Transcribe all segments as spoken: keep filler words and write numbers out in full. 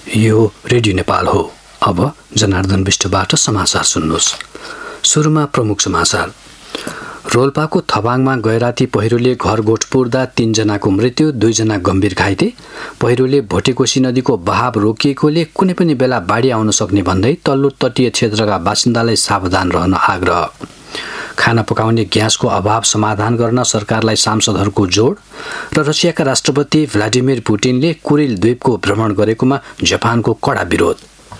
यो रेडियो नेपाल हो। अब जनार्दन विष्टबाट समाचार सुन्नुहोस्। सुरुमा प्रमुख समाचार। रोल्पाको थबाङमा गैराती पहिरोले घर गोठ पुर्दा तीनजनाको मृत्यु, दुईजना गम्भीर घाइते। पहिरोले भोटेकोशी नदीको बहाव रोकिएकोले कुनै पनि बेला बाढी आउन सक्ने भन्दै तल्लो तटीय क्षेत्रका बासिन्दालाई सावधान रहन आग्रह। खाना पकाउने ग्यासको अभाव समाधान गर्न सरकारलाई सांसदहरूको जोड र रसियाका राष्ट्रपति भ्लादिमिर पुटिनले कुरिल द्वीपको भ्रमण गरेकोमा जापानको कडा विरोध।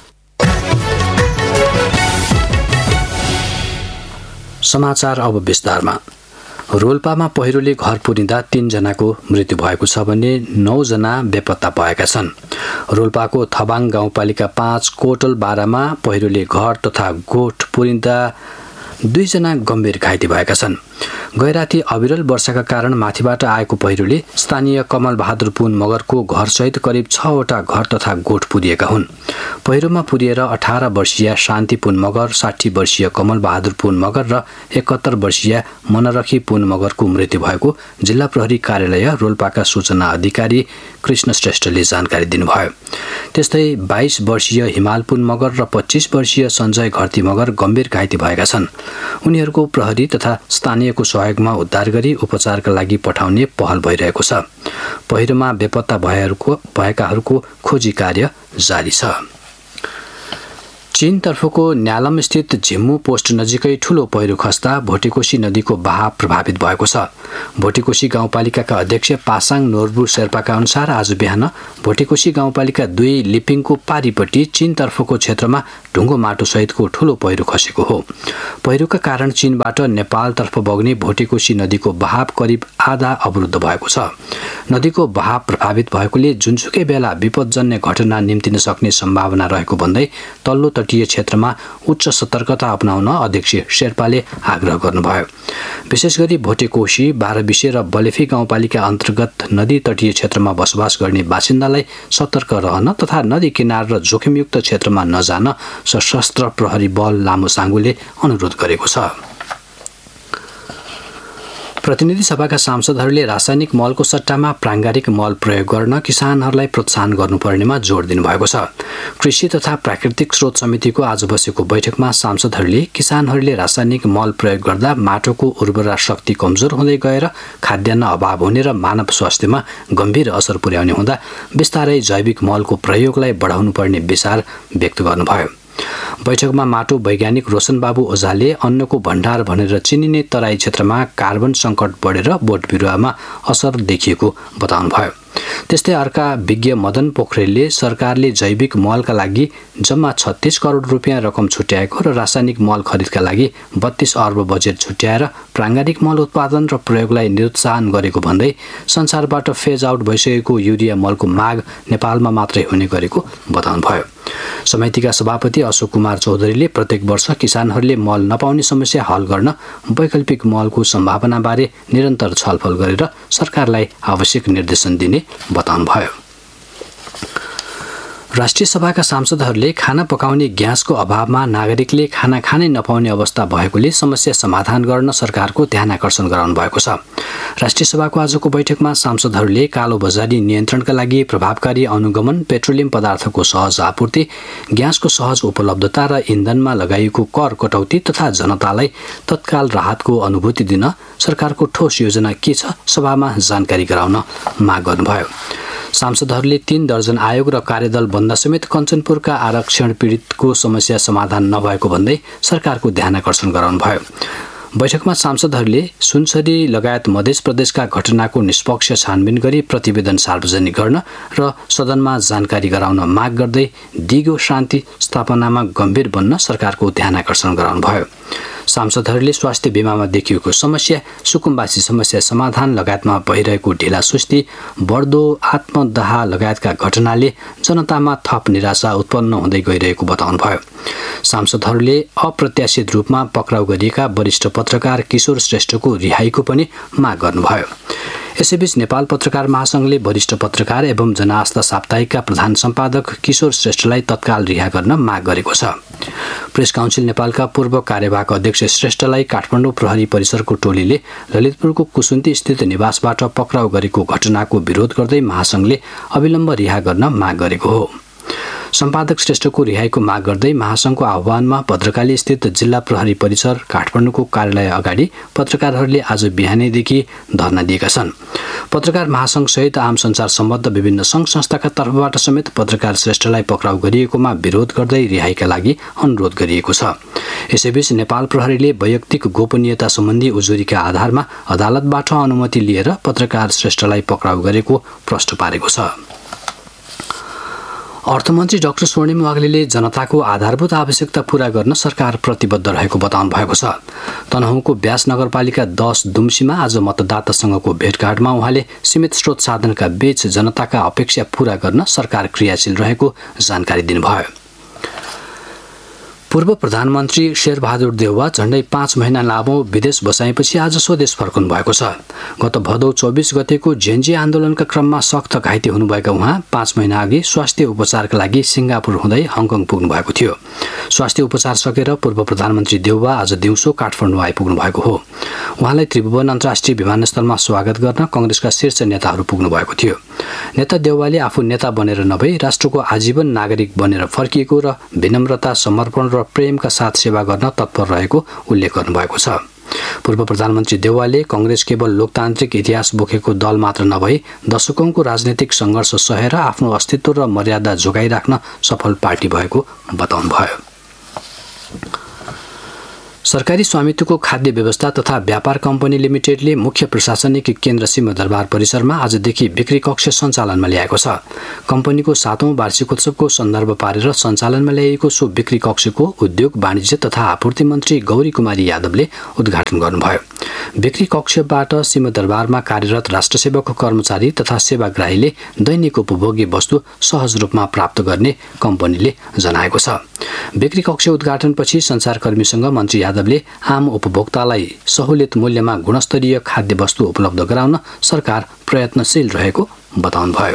समाचार अब विस्तारमा। रोल्पामा पहिरोले घर पुरिँदा तीनजनाको मृत्यु भएको छ भने नौजना बेपत्ता भएका छन्। रोल्पाको थबाङ गाउँपालिका पाँच कोटल बाह्रमा पहिरोले घर तथा गोठ पुरिँदा दुईजना गम्भीर घाइते भएका छन्। गैराती अविरल वर्षाका कारण माथिबाट आएको पहिरोले स्थानीय कमल बहादुर पुन मगरको घरसहित करिब छवटा घर तथा गोठ पुरिएका हुन्। पहिरोमा पुरिएर अठार वर्षीय शान्ति पुन मगर, साठी वर्षीय कमल बहादुर पुन मगर र एकहत्तर वर्षीय मनरखी पुन मगरको मृत्यु भएको जिल्ला प्रहरी कार्यालय रोल्पाका सूचना अधिकारी कृष्ण श्रेष्ठले जानकारी दिनुभयो। त्यस्तै बाइस वर्षीय हिमाल पुन मगर र पच्चीस वर्षीय सञ्जय घरती मगर गम्भीर घाइते भएका छन्। उनीहरूको प्रहरी तथा स्थानीयको सहयोगमा उद्धार गरी उपचारका लागि पठाउने पहल भइरहेको छ। पहिरोमा बेपत्ता भएहरूको भएकाहरूको खोजी कार्य जारी छ। चीनतर्फको न्यालम स्थित झिम्मु पोस्ट नजिकै ठूलो पहिरो खस्दा भोटेकोशी नदीको बहाव प्रभावित भएको छ। भोटेकोशी गाउँपालिकाका अध्यक्ष पासाङ नोर्बु शेर्पाका अनुसार आज बिहान भोटेकोशी गाउँपालिका दुई लिपिङको पारीपट्टि चीनतर्फको क्षेत्रमा ढुङ्गो माटो सहितको ठूलो पहिरो खसेको हो। पहिरोका कारण चीनबाट नेपालतर्फ बग्ने भोटेकोशी नदीको बहाव करिब आधा अवरुद्ध भएको छ। नदीको बहाव प्रभावित भएकोले जुनसुकै बेला विपदजन्य घटना निम्तिन सक्ने सम्भावना रहेको भन्दै तल्लो तटीय क्षेत्रमा उच्च सतर्कता अपनाउन अध्यक्ष शेर्पाले आग्रह गर्नुभयो। विशेष गरी भोटेकोशी, बाह्रविसे र बलेफी गाउँपालिका अन्तर्गत नदी तटीय क्षेत्रमा बसोबास गर्ने बासिन्दालाई सतर्क रहन तथा नदी किनार र जोखिमयुक्त क्षेत्रमा नजान सशस्त्र प्रहरी बल लामो साङ्गुले अनुरोध गरेको छ। प्रतिनिधि सभाका सांसदहरूले रासायनिक मलको सट्टामा प्राङ्गारिक मल प्रयोग गर्न किसानहरूलाई प्रोत्साहन गर्नुपर्नेमा जोड दिनुभएको छ। कृषि तथा प्राकृतिक स्रोत समितिको आज बसेको बैठकमा सांसदहरूले किसानहरूले रासायनिक मल प्रयोग गर्दा माटोको उर्वरा शक्ति कमजोर हुँदै गएर खाद्यान्न अभाव हुने र मानव स्वास्थ्यमा गम्भीर असर पुर्याउने हुँदा बिस्तारै जैविक मलको प्रयोगलाई बढाउनु पर्ने विचार व्यक्त गर्नुभयो। बैठकमा माटो वैज्ञानिक रोशनबाबु ओझाले अन्नको भण्डार भनेर चिनिने तराई क्षेत्रमा कार्बन सङ्कट बढेर बोट बिरुवामा असर देखिएको बताउनुभयो। त्यस्तै अर्का विज्ञ मदन पोखरेलले सरकारले जैविक मलका लागि जम्मा छत्तीस करोड रुपियाँ रकम छुट्याएको र रासायनिक मल खरिदका लागि बत्तीस अर्ब बजेट छुट्याएर प्राङ्गारिक मल उत्पादन र प्रयोगलाई निरुत्साहन गरेको भन्दै संसारबाट फेज आउट भइसकेको युरिया मलको माग नेपालमा मात्रै हुने गरेको बताउनुभयो। समितिका सभापति अशोक कुमार चौधरीले प्रत्येक वर्ष किसानहरूले मल नपाउने समस्या हल गर्न वैकल्पिक मलको सम्भावनाबारे निरन्तर छलफल गरेर सरकारलाई आवश्यक निर्देशन दिने बताउनुभयो। राष्ट्रिय सभाका सांसदहरूले खाना पकाउने ग्यासको अभावमा नागरिकले खाना खानै नपाउने अवस्था भएकोले समस्या समाधान गर्न सरकारको ध्यान आकर्षण गराउनु भएको छ। राष्ट्रिय सभाको आजको बैठकमा सांसदहरूले कालो बजारी नियन्त्रणका लागि प्रभावकारी अनुगमन, पेट्रोलियम पदार्थको सहज आपूर्ति, ग्यासको सहज उपलब्धता र इन्धनमा लगाइएको कर कटौती तथा जनतालाई तत्काल राहतको अनुभूति दिन सरकारको ठोस योजना के छ सभामा जानकारी गराउन माग गर्नुभयो। सांसदहरूले तीन दर्जन आयोग र कार्यदल बन्दा समेत कञ्चनपुरका आरक्षण पीडितको समस्या समाधान नभएको भन्दै सरकारको ध्यान आकर्षण गराउनुभयो। बैठकमा सांसदहरूले सुनसरी लगायत मध्य प्रदेशका घटनाको निष्पक्ष छानबिन गरी प्रतिवेदन सार्वजनिक गर्न र सदनमा जानकारी गराउन माग गर्दै दिगो शान्ति स्थापनामा गम्भीर बन्न सरकारको ध्यान आकर्षण गराउनुभयो। सांसदहरूले स्वास्थ्य बीमामा देखिएको समस्या, सुकुम्बासी समस्या समाधान लगायतमा भइरहेको ढिलासुस्ती, बढ्दो आत्मदाह लगायतका घटनाले जनतामा थप निराशा उत्पन्न हुँदै गइरहेको बताउनुभयो। सांसदहरूले अप्रत्याशित रूपमा पक्राउ गरिएका वरिष्ठ पत्रकार किशोर श्रेष्ठको रिहाईको पनि माग गर्नुभयो। यसैबीच नेपाल पत्रकार महासंघले वरिष्ठ पत्रकार एवं जनआस्था साप्ताहिकका प्रधान सम्पादक किशोर श्रेष्ठलाई तत्काल रिहा गर्न माग गरेको छ। प्रेस काउन्सिल नेपालका पूर्व कार्यवाहक अध्यक्ष श्रेष्ठलाई काठमाडौँ प्रहरी परिसरको टोलीले ललितपुरको कुसुन्ती स्थित निवासबाट पक्राउ गरेको घटनाको विरोध गर्दै महासंघले अविलम्ब रिहा गर्न माग गरेको हो। सम्पादक श्रेष्ठको रिहाईको माग गर्दै महासंघको आह्वानमा भद्रकाली स्थित जिल्ला प्रहरी परिसर काठमाडौँको कार्यालय अगाडि पत्रकारहरूले आज बिहानैदेखि धरना दिएका छन्। पत्रकार महासंघ सहित आम संसार सम्बद्ध विभिन्न संघ संस्थाका तर्फबाट समेत पत्रकार श्रेष्ठलाई पक्राउ गरिएकोमा विरोध गर्दै रिहाईका लागि अनुरोध गरिएको छ। यसैबीच नेपाल प्रहरीले वैयक्तिक गोपनीयता सम्बन्धी उजुरीका आधारमा अदालतबाट अनुमति लिएर पत्रकार श्रेष्ठलाई पक्राउ गरेको प्रश्न पारेको छ। अर्थमन्त्री डाक्टर स्वर्णिम वाग्लेले जनताको आधारभूत आवश्यकता पूरा गर्न सरकार प्रतिबद्ध रहेको बताउनु भएको छ। तनहुँको व्यास नगरपालिका दस दुम्सीमा आज मतदातासँगको भेटघाटमा उहाँले सीमित स्रोत साधनका बीच जनताका अपेक्षा पूरा गर्न सरकार क्रियाशील रहेको जानकारी दिनुभयो। पूर्व प्रधानमन्त्री शेरबहादुर देउवा झण्डै पाँच महिना लामो विदेश बसाएपछि आज स्वदेश फर्कनु भएको छ। गत भदौ चौबिस गतेको जेएनजी आन्दोलनका क्रममा सख्त घाइते हुनुभएका उहाँ पाँच महिना अघि स्वास्थ्य उपचारका लागि सिङ्गापुर हुँदै हङकङ पुग्नु भएको थियो। स्वास्थ्य उपचार सकेर पूर्व प्रधानमन्त्री देउवा आज दिउँसो काठमाडौँ आइपुग्नु भएको हो। उहाँलाई त्रिभुवन अन्तर्राष्ट्रिय विमानस्थलमा स्वागत गर्न कांग्रेसका शीर्ष नेताहरू पुग्नु भएको थियो। नेता देउवाले आफू नेता बनेर नभई राष्ट्रको आजीवन नागरिक बनेर फर्किएको र विनम्रता, समर्पण र प्रेमका साथ सेवा गर्न तत्पर रहेको उल्लेख गर्नुभएको छ। पूर्व प्रधानमन्त्री देउवाले कांग्रेस केवल लोकतान्त्रिक इतिहास बोकेको दल मात्र नभई दशकौंको राजनैतिक सङ्घर्ष सहेर आफ्नो अस्तित्व र मर्यादा जोगाइराख्न सफल पार्टी भएको बताउनुभयो। सरकारी स्वामित्वको खाद्य व्यवस्था तथा व्यापार कम्पनी लिमिटेडले मुख्य प्रशासनिक केन्द्र सिंहदरबार परिसरमा आजदेखि बिक्री कक्ष सञ्चालनमा ल्याएको छ। कम्पनीको सातौं वार्षिकोत्सवको सन्दर्भ पारेर सञ्चालनमा ल्याइएको सो बिक्री कक्षको उद्योग, वाणिज्य तथा आपूर्ति मन्त्री गौरी कुमारी यादवले उद्घाटन गर्नुभयो। बिक्री कक्षबाट सिंहदरबारमा कार्यरत राष्ट्रसेवाको कर्मचारी तथा सेवाग्राहीले दैनिक उपभोग्य वस्तु सहज रूपमा प्राप्त गर्ने कम्पनीले जनाएको छ। बिक्री कक्ष उद्घाटनपछि सञ्चारकर्मीसँग मन्त्री यादवले आम उपभोक्तालाई सहुलियत मूल्यमा गुणस्तरीय खाद्य वस्तु उपलब्ध गराउन सरकार प्रयत्नशील रहेको बताउनुभयो।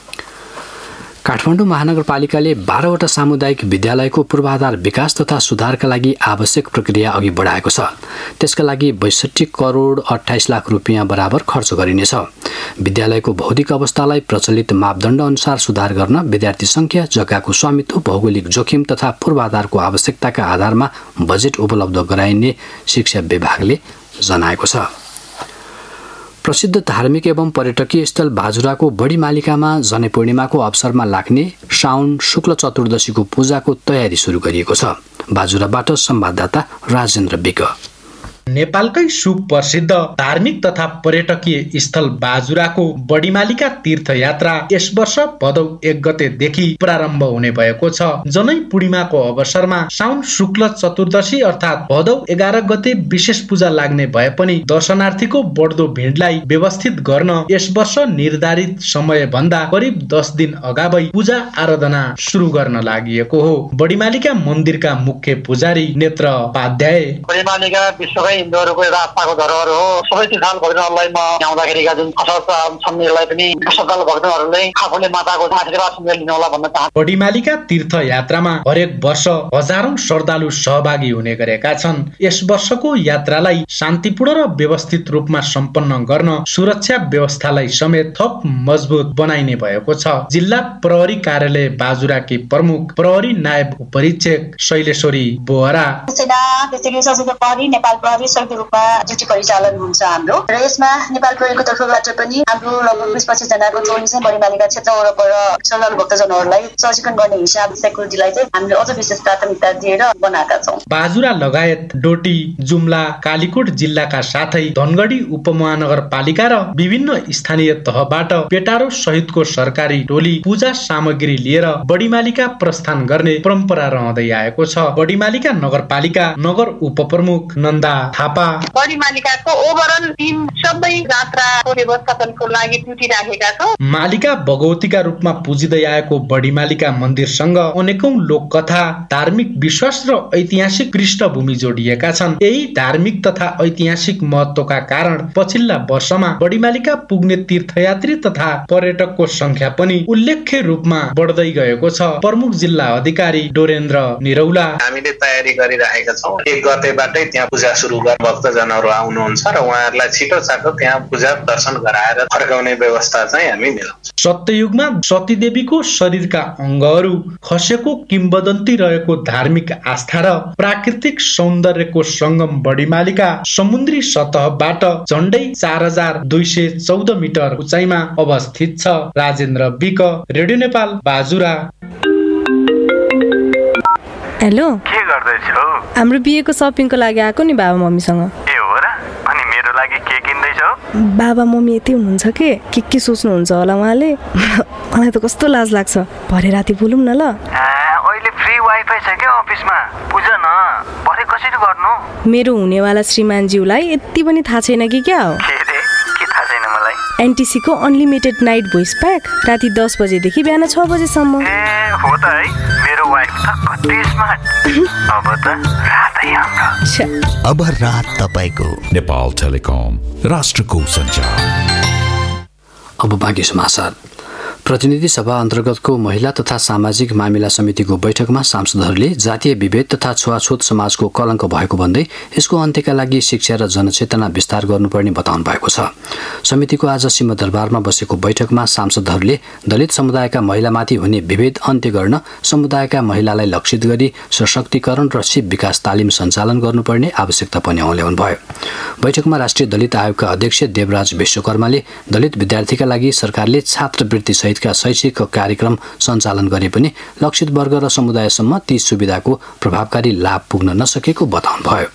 काठमाडौँ महानगरपालिकाले बाह्रवटा सामुदायिक विद्यालयको पूर्वाधार विकास तथा सुधारका लागि आवश्यक प्रक्रिया अघि बढाएको छ। त्यसका लागि बैसठी करोड अठाइस लाख रुपियाँ बराबर खर्च गरिनेछ। विद्यालयको भौतिक अवस्थालाई प्रचलित मापदण्ड अनुसार सुधार गर्न विद्यार्थी संख्या, जग्गाको स्वामित्व, भौगोलिक जोखिम तथा पूर्वाधारको आवश्यकताका आधारमा बजेट उपलब्ध गराइने शिक्षा विभागले जनाएको छ। प्रसिद्ध धार्मिक एवं पर्यटकीय स्थल बाजुराको बढी मालिकामा जनै पूर्णिमाको अवसरमा लाग्ने साउन शुक्ल चतुर्दशीको पूजाको तयारी सुरु गरिएको छ। बाजुराबाट संवाददाता राजेन्द्र विक। नेपालकै सुप्रसिद्ध धार्मिक तथा पर्यटकीय स्थल बाजुराको बडीमालिका तीर्थयात्रा यस वर्ष भदौ एक गतेदेखि प्रारम्भ हुने भएको छ। जनै पूर्णिमाको अवसरमा साउन शुक्ल चतुर्दशी अर्थात् भदौ एघार गते विशेष पूजा लाग्ने भए पनि दर्शनार्थीको बढ्दो भिडलाई व्यवस्थित गर्न यस वर्ष निर्धारित समय भन्दा करिब दस दिन अगावै पूजा आराधना सुरु गर्न लागि हो। बडीमालिका मन्दिरका मुख्य पुजारी नेत्र उपाध्याय हिन्दूहरूको एउटा आस्थाको धरोहर हो। सबै तीर्थाल भक्तहरूलाई म आउँदाखेरिका जुन असर छन्नेलाई पनि श्रद्धालु भक्तहरूले आफूले माताको आशीर्वाद सुनेर लिन होला भन्न चाहन्छु। बडीमालिका तीर्थयात्रामा हरेक वर्ष हजारौं श्रद्धालु सहभागी हुने गरेका छन्। यस वर्षको यात्रालाई शान्तिपूर्ण र व्यवस्थित रूपमा सम्पन्न गर्न सुरक्षा व्यवस्थालाई समेत थप मजबुत बनाइने भएको छ। जिल्ला प्रहरी कार्यालय बाजुराकी प्रमुख प्रहरी नायब उपरीक्षक शैलेश्वरी बोहरा संयुक्त रूपमा ड्युटी परिचालन हुन्छ हाम्रो र यसमा नेपाल प्रहरीको तर्फबाट पनि हाम्रो लगभग बीस पच्चीस जनाको टोली चाहिँ बडीमालिका क्षेत्र वरपर श्रद्धालु भक्तजनहरूलाई सचेतन गर्ने हिसाब सेक्युरिटीलाई चाहिँ हामीले अझ विशेष प्राथमिकता दिएर बनाएका छौँ। बाजुरा लगायत डोटी, जुम्ला, कालीकोट जिल्लाका साथै धनगढी उपमहानगरपालिका र विभिन्न स्थानीय तहबाट पेटारो सहितको सरकारी टोली पूजा सामग्री लिएर बडीमालिका प्रस्थान गर्ने परम्परा रहँदै आएको छ। बडीमालिका नगरपालिका नगर उपप्रमुख नन्दा थापा बडीमालिकाको ओभरअल टिम सबै यात्राको व्यवस्थापनको लागि ड्युटी राखेका छौँ। मालिका भगवतीका रूपमा पूजिँदै आएको बडीमालिका मन्दिरसँग अनेकौं लोककथा, धार्मिक विश्वास र ऐतिहासिक पृष्ठभूमि जोडिएका छन्। यही धार्मिक तथा ऐतिहासिक महत्वका कारण पछिल्ला वर्षमा बडीमालिका पुग्ने तीर्थयात्री तथा पर्यटकको संख्या पनि उल्लेख्य रूपमा बढ्दै गएको छ। प्रमुख जिल्ला अधिकारी डोरेन्द्र निरौला हामीले तयारी गरिरहेका छौँ। एक गतेबाटै त्यहाँ पूजा सुरु भक्तजनहरू आउनुहुन्छ र उहाँहरूलाई छिटो चाटो त्यहाँ पूजा दर्शन गराएर फर्काउने व्यवस्था चाहिँ हामी मिलाउँछौँ। सत्ययुगमा सतीदेवीको शरीरका अङ्गहरू खसेको किम्बदन्ती रहेको धार्मिक आस्था र प्राकृतिक सौन्दर्यको सङ्गम बडीमालिका समुद्री सतहबाट झण्डै चार हजार दुई सय चौध मिटर उचाइमा अवस्थित छ। Rajendra week, radio Nepal, Bajura. Hello, के गर्दैछौ? हाम्रो बिहेको सपिङको लागि आएको नि बाबा मम्मीसँग। ए हो र? अनि मेरो लागि के किन्दैछौ? बाबा मम्मी यति हुनुहुन्छ के के के सोच्नुहुन्छ होला उहाँले। मलाई त कस्तो लाज लाग्छ। भरे राति बोलौँ न ल। अहिले फ्री वाइफाई छ के अफिसमा? बुझ न, भरे कसरी गर्नु? मेरो हुनेवाला श्रीमानज्यूलाई यति पनि थाहा छैन कि क्या हो? के रे? के थाहा छैन मलाई? एनटिसीको अनलिमिटेड नाइट भोइस प्याक राति दस बजेदेखि बिहान छ बजेसम्म। ए हो त है, मेरो वाइफ त कति स्मार्ट। अब त रातै हाम्रो। अब रात तपाईको। नेपाल टेलिकम, राष्ट्रको सञ्चार। अब बाँकी समाचार। प्रतिनिधि सभा अन्तर्गतको महिला तथा सामाजिक मामिला समितिको बैठकमा सांसदहरूले जातीय विभेद तथा छुवाछुत समाजको कलङ्क भएको भन्दै यसको अन्त्यका लागि शिक्षा र जनचेतना विस्तार गर्नुपर्ने बताउनु भएको छ। समितिको आज सिंहदरबारमा बसेको बैठकमा सांसदहरूले दलित समुदायका महिलामाथि हुने विभेद अन्त्य गर्न समुदायका महिलालाई लक्षित गरी सशक्तिकरण र सिप विकास तालिम सञ्चालन गर्नुपर्ने आवश्यकता पनि औल्याउनु भयो। बैठकमा राष्ट्रिय दलित आयोगका अध्यक्ष देवराज विश्वकर्माले दलित विद्यार्थीका लागि सरकारले छात्रवृत्ति सहितका शैक्षिक कार्यक्रम सञ्चालन गरे पनि लक्षित वर्ग र समुदायसम्म ती सुविधाको प्रभावकारी लाभ पुग्न नसकेको बताउनुभयो।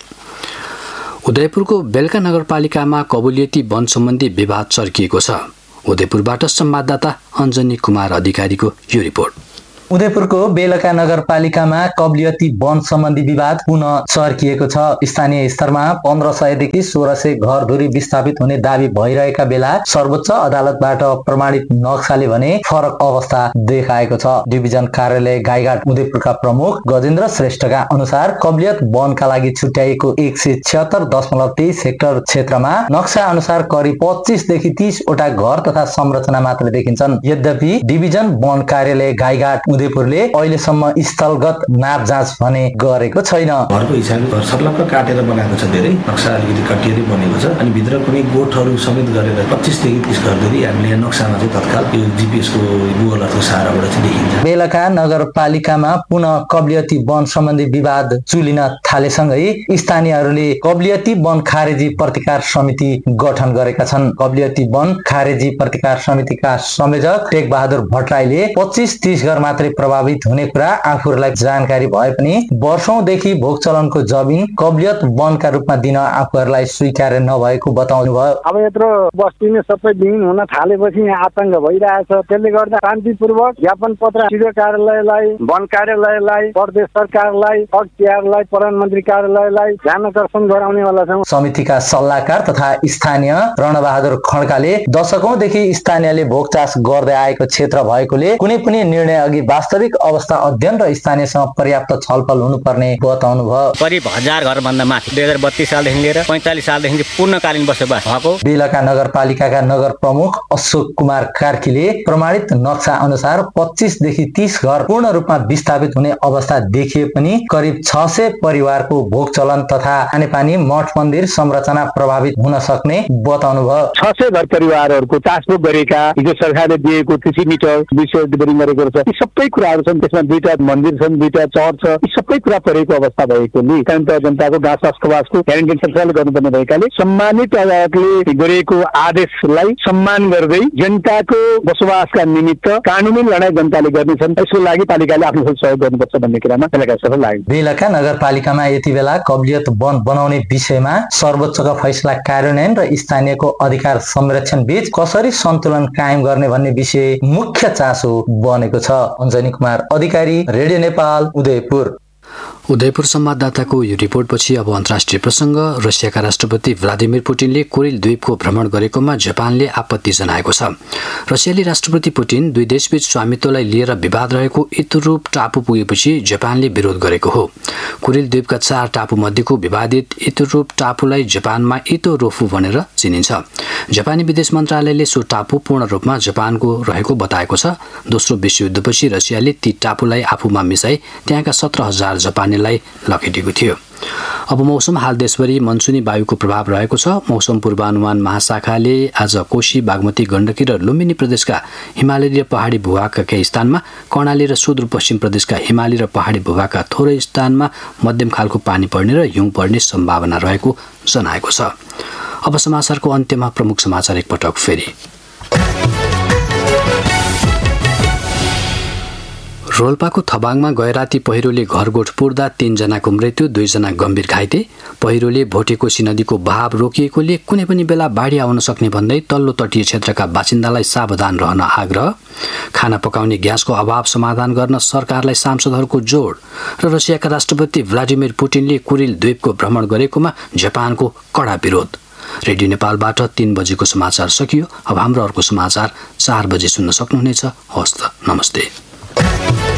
उदयपुरको बेलका नगरपालिकामा कबुलियती वन सम्बन्धी विवाद चर्किएको छ। उदयपुरबाट संवाददाता अञ्जनी कुमार अधिकारीको यो रिपोर्ट। उदयपुरको बेलका नगरपालिकामा कबलियती वन सम्बन्धी विवाद पुनः चर्किएको छ। स्थानीय स्तरमा पन्ध्र सयदेखि सोह्र सय घरधुरी विस्थापित हुने दावी भइरहेका बेला सर्वोच्च अदालतबाट प्रमाणित नक्साले भने फरक अवस्था देखाएको छ। डिभिजन कार्यालय गाईघाट उदयपुरका प्रमुख गजेन्द्र श्रेष्ठका अनुसार कबलियत वनका लागि छुट्याइएको एक सय छिहत्तर दशमलव तेइस हेक्टर क्षेत्रमा नक्सा अनुसार करिब पच्चिसदेखि तीस वटा घर तथा संरचना मात्र देखिन्छन्। यद्यपि डिभिजन वन कार्यालय गाईघाट उदयपुरले अहिलेसम्म स्थलगत नाप जाँच भने गरेको छैन। घरको हिसाबले घर सर्लक्क काटेर बनाएको छ, धेरै नक्सा अलिकति कटिएर बनेको छ अनि भित्र कुनै गोठहरू समेत गरेर पच्चिस देखि तीस घरधुरी हामीले नक्सामा चाहिँ तत्काल यो जिपिएसको गुगल अर्थको सहाराबाट चाहिँ देखिन्छ। बेलका नगरपालिकामा पुनः कबलियती वन सम्बन्धी विवाद चुलिन थालेसँगै स्थानीयहरूले कबलियती वन खारेजी प्रतिकार समिति गठन गरेका छन्। कबलियती वन खारेजी प्रतिकार समितिका संयोजक टेक बहादुर भट्टराईले पच्चिस तीस घर मात्रै प्रभावित हुने कुरा आफूहरूलाई जानकारी भए पनि वर्षौंदेखि भोग चलनको जमिन कबलियत वनका रूपमा दिन आफूहरूलाई स्वीकार्य नभएको बताउनु भयो। अब यत्रो बस्तीमा सबै विहीन हुन थालेपछि यहाँ आतंक भइरहेछ। त्यसले गर्दा शान्तिपूर्वक ज्ञापन पत्र सिधै कार्यालयलाई, वन कार्यालयलाई, प्रदेश सरकारलाई, अख्तियारलाई, प्रधानमन्त्री कार्यालयलाई ध्यान आकर्षण गराउनेवाला छौँ। समितिका सल्लाहकार तथा स्थानीय रणबहादुर खड्काले दशकौंदेखि स्थानीयले भोगचास गर्दै आएको क्षेत्र भएकोले कुनै पनि निर्णय अघि वास्तविक अवस्था अध्ययन र स्थानीयसँग पर्याप्त छलफल हुनुपर्ने बताउनु भयो। करिब हजार घर भन्दा माथि दुई हजार बत्तीस सालदेखि लिएर पैंतालिस सालदेखि पूर्णकालीन बसोबास भएको। बेलका नगरपालिकाका नगर प्रमुख अशोक कुमार कार्कीले प्रमाणित नक्सा अनुसार पच्चिस देखि तीस घर पूर्ण रूपमा विस्थापित हुने अवस्था देखिए पनि करिब छ सय परिवारको भोग चलन तथा खानेपानी मठ मन्दिर संरचना प्रभावित हुन सक्ने बताउनु भयो। छ सय घर परिवारहरूको चासो गरेका हिजो सरकारले दिएको कृषि मिटर विषय गरेको छ। यी सबै कुराहरू छन्, त्यसमा दुईटा मन्दिर छन्, दुईटा चर्च छ। यी सबै कुरा परेको अवस्था भएकोले कानुन जनताको गाँस बसोबासको ग्यारेन्टी सरकारले गर्नुपर्ने भएकाले सम्मानित अदालतले गरेको आदेशलाई सम्मान गर्दै जनताको बसोबासका निमित्त कानुनी लडाई जनताले गर्नेछन्। यसको लागि पालिकाले आफ्नो सहयोग गर्नुपर्छ भन्ने कुरामा बेलका सफल लाग्यो। बेलका नगरपालिकामा यति बेला कबलियत वन बनाउने विषयमा सर्वोच्चको फैसला कार्यान्वयन र स्थानीयको अधिकार संरक्षण बीच कसरी सन्तुलन कायम गर्ने भन्ने विषय मुख्य चासो बनेको छ। अञ्जनी कुमार अधिकारी, रेडियो नेपाल, उदयपुर। उदयपुर संवाददाताको यो रिपोर्टपछि अब अन्तर्राष्ट्रिय प्रसङ्ग। रसियाका राष्ट्रपति भ्लादिमिर पुटिनले कोरिल द्वीपको भ्रमण गरेकोमा जापानले आपत्ति जनाएको छ। रसियाली राष्ट्रपति पुटिन दुई देशबीच स्वामित्वलाई लिएर विवाद रहेको इतुरूप टापु पुगेपछि जापानले विरोध गरेको हो। कोरिल द्वीपका चार टापु मध्येको विवादित इतुरूप टापुलाई जापानमा इतोरोफु भनेर चिनिन्छ। जापानी विदेश मन्त्रालयले सो टापु पूर्ण रूपमा जापानको रहेको बताएको छ। दोस्रो विश्वयुद्धपछि रसियाले ती टापुलाई आफूमा मिसाई त्यहाँका सत्र हजार जापानीलाई पर्नेलाई लखेटेको थियो। अब मौसम। हाल देशभरि मनसुनी वायुको प्रभाव रहेको छ। मौसम पूर्वानुमान महाशाखाले आज कोशी, बागमती, गण्डकी र लुम्बिनी प्रदेशका हिमाली र पहाडी भूभागका केही स्थानमा, कर्णाली र सुदूरपश्चिम प्रदेशका हिमाली र पहाडी भूभागका थोरै स्थानमा मध्यम खालको पानी पर्ने र हिउँ पर्ने सम्भावना रहेको जनाएको छ। अब समाचारको अन्त्यमा प्रमुख समाचार एकपटक फेरि। रोल्पाको थबाङमा गएराती पहिरोले घरगोठ पुर्दा तीनजनाको मृत्यु, दुईजना गम्भीर घाइते। पहिरोले भोटेकोशी नदीको बहाव रोकिएकोले कुनै पनि बेला बाढी आउन सक्ने भन्दै तल्लो तटीय क्षेत्रका बासिन्दालाई सावधान रहन आग्रह। खाना पकाउने ग्यासको अभाव समाधान गर्न सरकारलाई सांसदहरूको जोड। र रसियाका राष्ट्रपति भ्लादिमिर पुटिनले कुरिल द्वीपको भ्रमण गरेकोमा जापानको कडा विरोध। रेडियो नेपालबाट तीन बजेको समाचार सकियो। अब हाम्रो अर्को समाचार चार बजे सुन्न सक्नुहुनेछ। हवस् त, नमस्ते।